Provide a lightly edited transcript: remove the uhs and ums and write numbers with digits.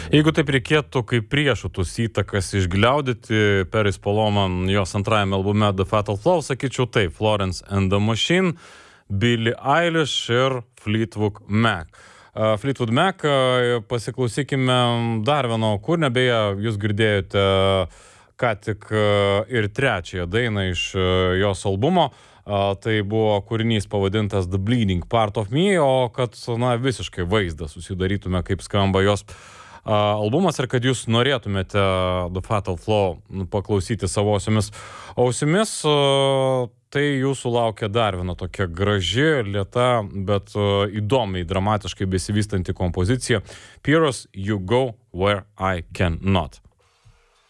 Jeigu taip reikėtų kaip priešutus įtakas išgliaudyti, Peris Paloman jos antrajame albume The Fatal Flaw, sakyčiau taip, Florence and the Machine, Billie Eilish ir Fleetwood Mac. Fleetwood Mac, pasiklausykime dar vieno kūrinio, beje, jūs girdėjote ką tik ir trečiąją dainą iš jos albumo. Tai buvo kūrinys pavadintas The Bleeding Part of Me, o kad visiškai vaizdą susidarytume, kaip skamba jos albumas ir kad jūs norėtumėte The Fatal Flaw paklausyti savosiomis ausimis, tai jūsų laukia dar viena tokia graži, lėta, bet įdomiai, dramatiškai besivystanti kompozicija Pierce, You Go Where I Cannot.